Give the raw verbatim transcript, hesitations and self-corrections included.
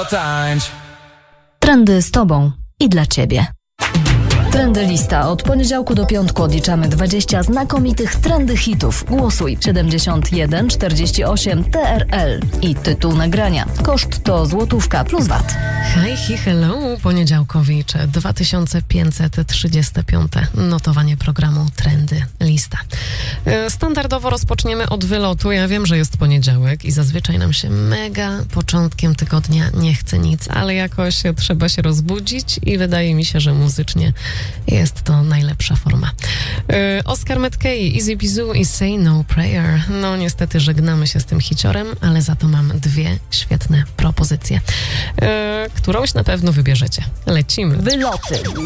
to tańcz. Trendy z tobą i dla ciebie. Trendy Lista. Od poniedziałku do piątku odliczamy dwadzieścia znakomitych trendy hitów. Głosuj siedemdziesiąt jeden czterdzieści osiem T R L i tytuł nagrania. Koszt to złotówka plus V A T. Hi, hi, hello, poniedziałkowicz, dwa tysiące pięćset trzydzieste piąte notowanie programu Trendy Lista. Standardowo rozpoczniemy od wylotu. Ja wiem, że jest poniedziałek i zazwyczaj nam się mega początkiem tygodnia nie chce nic, ale jakoś trzeba się rozbudzić i wydaje mi się, że muzycznie jest to najlepsza forma. Oscar McKay, Easy Bizu i Say No Prayer. No niestety żegnamy się z tym hiciorem, ale za to mam dwie świetne propozycje, którąś na pewno wybierzecie. Lecimy. Wyloty.